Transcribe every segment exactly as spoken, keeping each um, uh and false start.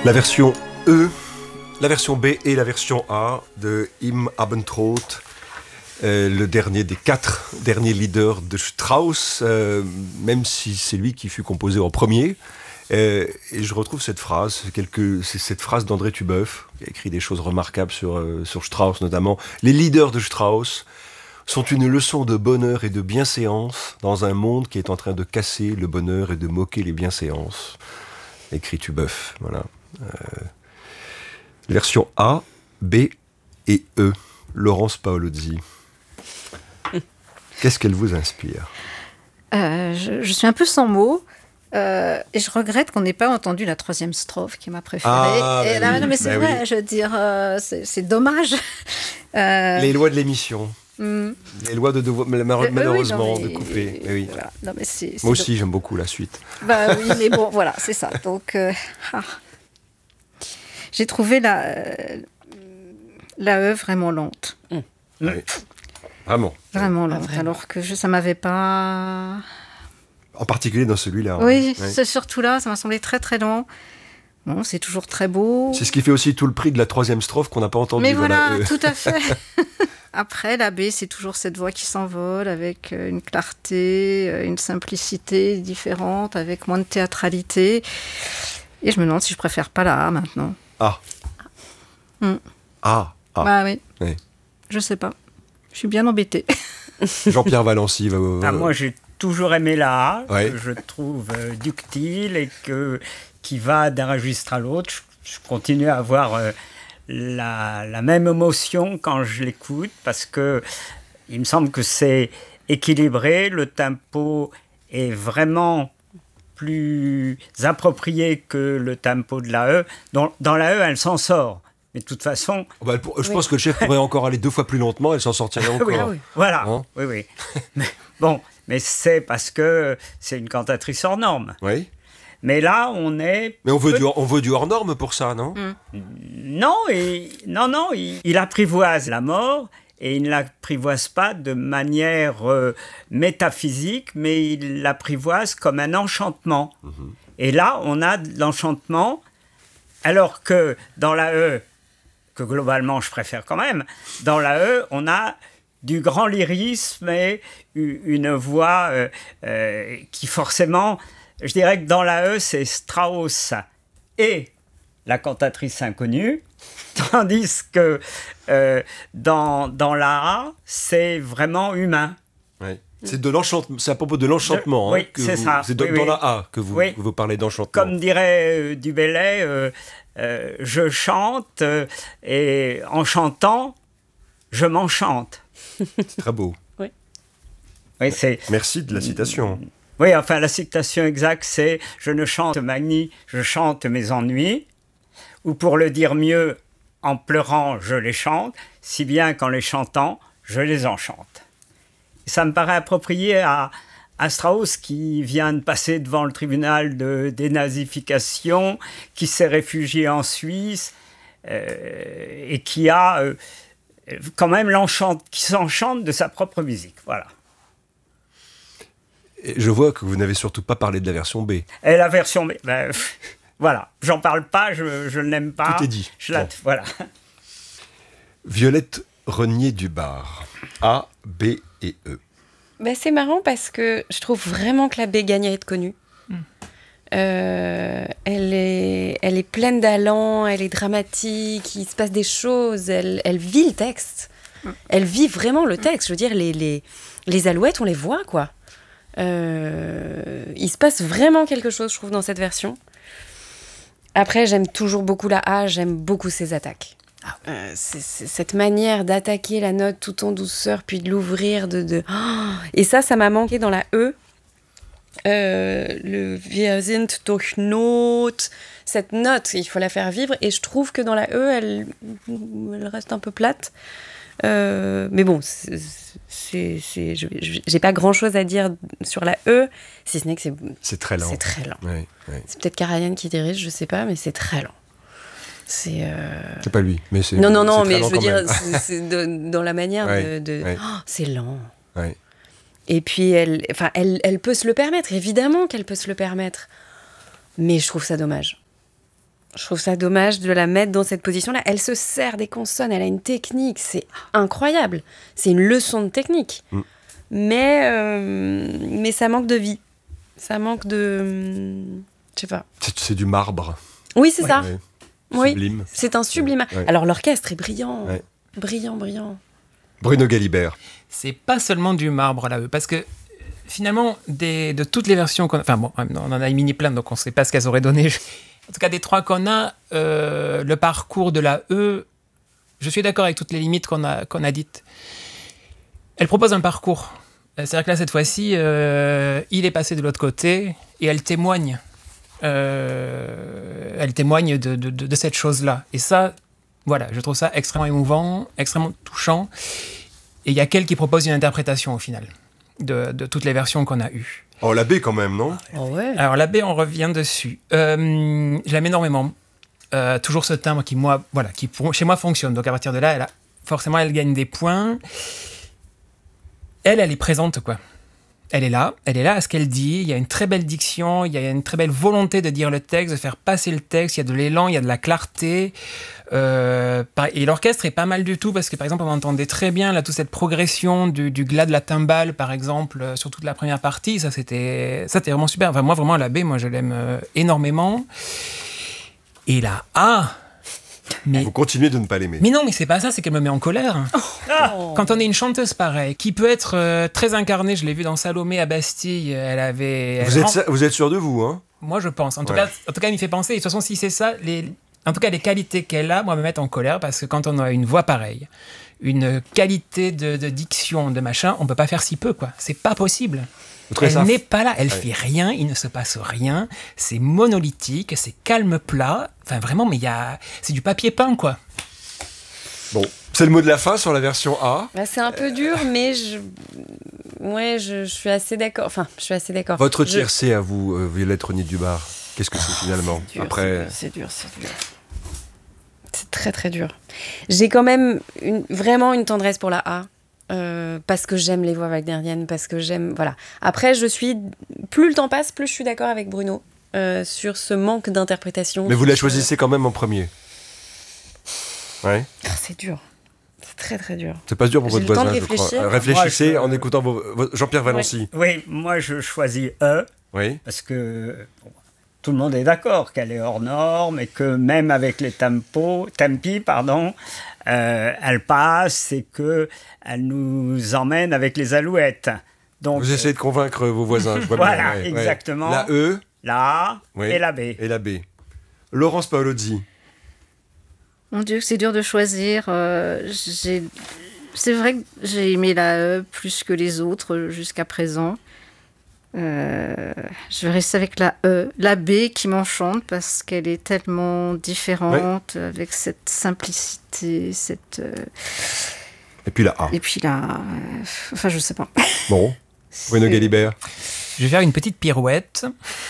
La version E, la version B et la version A de Im Abendrot, euh, le dernier des quatre derniers leaders de Strauss, euh, même si c'est lui qui fut composé en premier. Euh, et je retrouve cette phrase, quelques, c'est cette phrase d'André Tubeuf, qui a écrit des choses remarquables sur, euh, sur Strauss notamment. Les leaders de Strauss sont une leçon de bonheur et de bienséance dans un monde qui est en train de casser le bonheur et de moquer les bienséances. Écrit Tubeuf, voilà. Euh, version A, B et E. Laurence Paolozzi. Qu'est-ce qu'elle vous inspire ? euh, je, je suis un peu sans mots. Euh, et je regrette qu'on n'ait pas entendu la troisième strophe qui est ma préférée. Ah, et bah là, oui, non, mais c'est bah vrai, oui. je veux dire, euh, c'est, c'est dommage. Euh, Les lois de l'émission. hmm. Les lois de devoir, Euh, malheureusement, oui, non, mais- de couper. Mais oui. voilà. Non, mais c'est, c'est Moi do- aussi, j'aime beaucoup la suite. Bah oui, mais bon, voilà, c'est ça. Donc, euh, ah. J'ai trouvé la, euh, la E vraiment lente. Oui. Vraiment. Vraiment lente. vraiment. Alors que je, ça m'avait pas... En particulier dans celui-là. Oui, Ouais. c'est surtout là, ça m'a semblé très très lent. Bon, c'est toujours très beau. C'est ce qui fait aussi tout le prix de la troisième strophe qu'on n'a pas entendu. Mais dans la voilà, E. tout à fait. Après, la B, c'est toujours cette voix qui s'envole avec euh, une clarté, euh, une simplicité différente, avec moins de théâtralité. Et je me demande si je préfère pas la A maintenant. Ah. Hmm. Ah. Ah. Bah oui. Oui. Je sais pas. Je suis bien embêtée. Jean-Pierre Valency va. va- Ah, moi, j'ai toujours aimé la A, Ouais. que je trouve euh, ductile et que, qui va d'un registre à l'autre. Je, je continue à avoir euh, la, la même émotion quand je l'écoute parce que il me semble que c'est équilibré, le tempo est vraiment plus approprié que le tempo de la E. Dans, dans la E, elle s'en sort. Mais de toute façon, Bah, elle pour- je pense que le chef pourrait encore aller deux fois plus lentement, elle s'en sortirait encore. oui, Ah oui. voilà. Hein oui, oui. Mais, bon, mais c'est parce que c'est une cantatrice hors norme. Oui. Mais là, on est... Mais on veut, du, on veut du hors norme pour ça, non ? Non, et, non, non, il, il apprivoise la mort et il ne l'apprivoise pas de manière euh, métaphysique, mais il l'apprivoise comme un enchantement. Et là, on a de l'enchantement, alors que dans la E, que globalement je préfère quand même, dans la E, on a du grand lyrisme et u- une voix euh, euh, qui forcément, je dirais que dans la E, c'est Strauss et la cantatrice inconnue, tandis que euh, dans, dans la A, c'est vraiment humain. Oui. C'est de l'enchantement. C'est à propos de l'enchantement. Je- hein, oui, que c'est vous- ça. C'est dans, Oui, dans oui. la A que vous, Oui. que vous parlez d'enchantement. Comme dirait euh, Dubélé, euh, euh, je chante euh, et en chantant, je m'enchante. C'est très beau. Oui, c'est, Merci de la citation. oui, enfin, la citation exacte, c'est « Je ne chante ma gnie, je chante mes ennuis ». Ou pour le dire mieux, en pleurant, je les chante, si bien qu'en les chantant, je les enchante. Et ça me paraît approprié à, à Strauss qui vient de passer devant le tribunal de dénazification, qui s'est réfugié en Suisse euh, et qui a euh, quand même l'enchante, qui s'enchante de sa propre musique. Voilà. Et je vois que vous n'avez surtout pas parlé de la version B. Et la version... ben, voilà, j'en parle pas, je, je ne l'aime pas. Tout est dit. Je la, Bon. Voilà. Violette Renier-Dubar. A, B et E. Ben, c'est marrant parce que je trouve vraiment que la B gagne à être connue. Euh, elle, est, elle est pleine d'allant, elle est dramatique, il se passe des choses, elle, elle vit le texte. Elle vit vraiment le texte. Je veux dire, les, les, les alouettes, on les voit, quoi. Euh, il se passe vraiment quelque chose, je trouve, dans cette version. Après, j'aime toujours beaucoup la A, j'aime beaucoup ses attaques. Euh, c'est, c'est cette manière d'attaquer la note tout en douceur, puis de l'ouvrir, de, de... Oh, et ça, ça m'a manqué dans la E. Euh, le Wir sind durch Not, cette note, il faut la faire vivre. Et je trouve que dans la E, elle, elle reste un peu plate. Euh, mais bon, c'est, c'est, c'est, je, je, j'ai pas grand-chose à dire sur la E, si ce n'est que c'est, C'est très lent. c'est très lent. Oui, oui. C'est peut-être Karajan qui dirige, je sais pas, mais c'est très lent. C'est euh... C'est pas lui, mais c'est. non, non, non, c'est mais très lent je veux quand dire, même. c'est, c'est de- dans la manière Ouais, de. de... ouais. Oh, c'est lent. Ouais. Et puis, elle, enfin, elle, elle peut se le permettre, évidemment qu'elle peut se le permettre. Mais je trouve ça dommage. Je trouve ça dommage de la mettre dans cette position-là. Elle se sert des consonnes, elle a une technique, c'est incroyable. C'est une leçon de technique. Mm. Mais, euh, mais ça manque de vie. Ça manque de... Je sais pas. C'est, c'est du marbre. Oui, c'est ouais. ça. Ouais. Oui, sublime. C'est un sublime. Ouais. Alors l'orchestre est brillant. Ouais. Brillant, brillant. Bruno Galibert. C'est pas seulement du marbre, là, parce que finalement, des, de toutes les versions qu'on a... Enfin bon, on en a éliminé plein, donc on ne sait pas ce qu'elles auraient donné. En tout cas, des trois qu'on a, euh, le parcours de la E, je suis d'accord avec toutes les limites qu'on a, qu'on a dites. Elle propose un parcours. C'est-à-dire que là, cette fois-ci, euh, il est passé de l'autre côté et elle témoigne. Euh, elle témoigne de, de, de, de cette chose-là. Et ça, voilà, je trouve ça extrêmement émouvant, extrêmement touchant. Et il y a qu'elle qui propose une interprétation, au final, de, de toutes les versions qu'on a eues. Oh, la B quand même, non ? Oh ouais. Alors la B, on revient dessus. Euh, je l'aime énormément. Euh, toujours ce timbre qui, moi, voilà, qui pour, chez moi fonctionne. Donc à partir de là, elle a, forcément, elle gagne des points. Elle, elle est présente, quoi. Elle est là, elle est là à ce qu'elle dit. Il y a une très belle diction, il y a une très belle volonté de dire le texte, de faire passer le texte. Il y a de l'élan, il y a de la clarté. Euh, et l'orchestre est pas mal du tout parce que, par exemple, on entendait très bien là toute cette progression du, du glas de la timbale, par exemple, euh, sur toute la première partie. Ça, c'était, ça, c'était vraiment super. Enfin, moi, vraiment, la B, moi, je l'aime euh, énormément. Et la A... Mais, vous continuez de ne pas l'aimer. Mais non, mais c'est pas ça, c'est qu'elle me met en colère. Oh. Ah. Quand on est une chanteuse pareille, qui peut être euh, très incarnée, je l'ai vu dans Salomé à Bastille, elle avait... Vous, elle êtes, rend... vous êtes sûr de vous, hein ? Moi, je pense. En tout, ouais. cas, en tout cas, il me fait penser. Et de toute façon, si c'est ça, les... en tout cas, les qualités qu'elle a, moi, me mettent en colère, parce que quand on a une voix pareille, une qualité de, de diction, de machin, on peut pas faire si peu, quoi. C'est pas possible. Elle ça... n'est pas là, elle ouais. fait rien, il ne se passe rien, c'est monolithique, c'est calme plat, enfin vraiment, mais il y a... c'est du papier peint, quoi. Bon, c'est le mot de la fin sur la version A. Bah, c'est un peu dur, mais je... Ouais, je, je suis assez d'accord, enfin, je suis assez d'accord. Votre je... tiercé à vous, euh, Violette Rognier-Dubar, qu'est-ce que c'est finalement ? C'est dur, Après... c'est dur, c'est dur, c'est dur. C'est très, très dur. J'ai quand même une, vraiment une tendresse pour la A. Euh, parce que j'aime les voix wagnériennes, parce que j'aime... Voilà. Après, je suis... Plus le temps passe, plus je suis d'accord avec Bruno euh, sur ce manque d'interprétation. Mais vous la choisissez quand même en premier. Ouais. Oh, c'est dur. C'est très, très dur. C'est pas dur pour J'ai votre voisin, de je crois. réfléchir. Réfléchissez moi, je... en écoutant vos... Jean-Pierre Valency. Oui. oui, moi je choisis E. Oui. Parce que... Bon, tout le monde est d'accord qu'elle est hors norme et que même avec les tempos, tempi, pardon, euh, elle passe et qu'elle nous emmène avec les alouettes. Donc, vous essayez de convaincre vos voisins, je vois voilà, bien. Ouais, exactement. Ouais. La E, la A oui. et la B. Et la B. Laurence Paolozzi. Mon Dieu, c'est dur de choisir. Euh, j'ai... C'est vrai que j'ai aimé la E plus que les autres jusqu'à présent. Euh, je vais rester avec la E. La B qui m'enchante parce qu'elle est tellement différente, ouais. avec cette simplicité, cette... Euh... Et puis la A. Et puis la... Euh... Enfin, je sais pas. Bon, Bruno Galibert. Je vais faire une petite pirouette.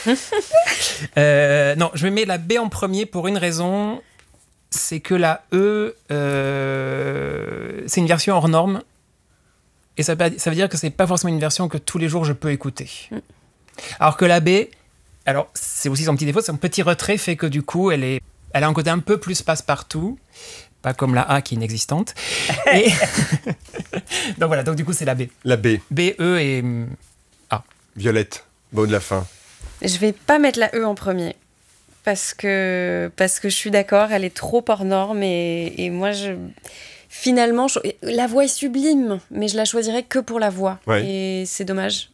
euh, non, je mets la B en premier pour une raison, c'est que la E, euh, c'est une version hors norme. Et ça, ça veut dire que c'est pas forcément une version que tous les jours je peux écouter. Mm. Alors que la B, alors c'est aussi son petit défaut, son petit retrait fait que du coup, elle, est, elle a un côté un peu plus passe-partout, pas comme la A qui est inexistante. Et donc voilà, donc du coup c'est la B. La B. B, E et A. Violette, mot de la fin. Je vais pas mettre la E en premier. Parce que, parce que je suis d'accord, elle est trop hors norme et, et moi je... Finalement, je... la voix est sublime, mais je la choisirais que pour la voix. Ouais. Et c'est dommage.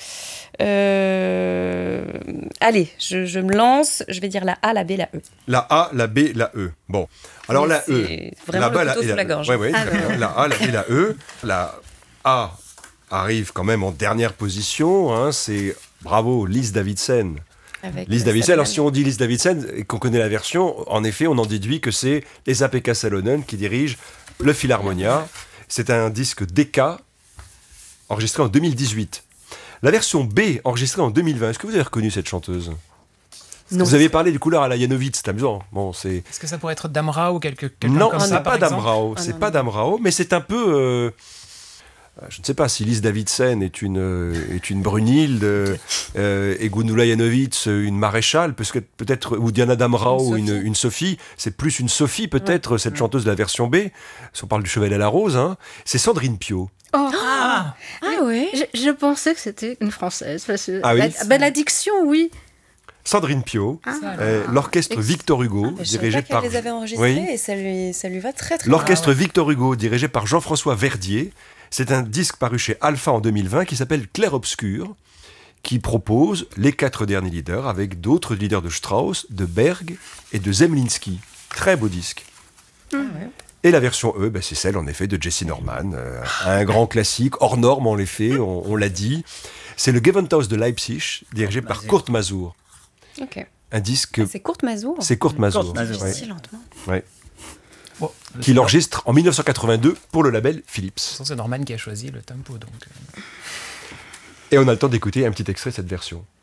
Euh... Allez, je, je me lance. Je vais dire la A, la B, la E. La A, la B, la E. Bon. Alors mais la E. Vraiment la le couteau sous la gorge. Ouais, ouais, ah, ouais. La A, la B, la E. La A arrive quand même en dernière position. Hein, c'est bravo, Lise Davidsen. Avec Lise Davidsen. Alors si on dit Lise Davidsen et qu'on connaît la version, en effet, on en déduit que c'est Esa-Pekka Salonen qui dirige le Philharmonia. C'est un disque Decca enregistré en deux mille dix-huit. La version B enregistrée en deux mille vingt. Est-ce que vous avez reconnu cette chanteuse ? Non. Vous aviez parlé du couleur à la Janowitz, c'est amusant. Bon, c'est... Est-ce que ça pourrait être Dame Rao ou quelque, quelqu'un non, comme c'est ça, pas par Dame exemple Rao, ah, c'est non, pas non. Dame Rao, mais c'est un peu... Euh... je ne sais pas si Lise Davidsen est une, euh, est une Brunhilde, euh, et Gunula Janowitz une maréchale, parce que peut-être, ou Diana Damrau ou une, une Sophie. C'est plus une Sophie, peut-être, ouais. cette ouais. chanteuse de la version B. Si on parle du Cheval à la Rose, hein. C'est Sandrine Piau. Oh. Ah, ah ouais. Je, je pensais que c'était une Française. Parce que ah oui. la, ben, la diction, oui. Sandrine Piau, ah. euh, l'orchestre Ex- Victor Hugo, ah, dirigé je par. les avait enregistrés oui. et ça lui, ça lui va très très. L'orchestre ah, ouais. Victor Hugo, dirigé par Jean-François Verdier. C'est un disque paru chez Alpha en deux mille vingt qui s'appelle Clair Obscur, qui propose les quatre derniers leaders avec d'autres leaders de Strauss, de Berg et de Zemlinsky. Très beau disque. Ah, ouais. Et la version E, ben, c'est celle en effet de Jesse Norman, euh, un grand classique, hors norme en effet, on, on l'a dit. C'est le Gewandhaus de Leipzig, dirigé Kurt par Mazur. Kurt Masur. Ok. Un disque. Ah, c'est Kurt Masur. C'est Kurt Masur. Kurt Masur. Ouais. Si lentement. Ouais. Bon, Qui l'enregistre en dix-neuf cent quatre-vingt-deux pour le label Philips. C'est Norman qui a choisi le tempo, donc. Et on a le temps d'écouter un petit extrait de cette version.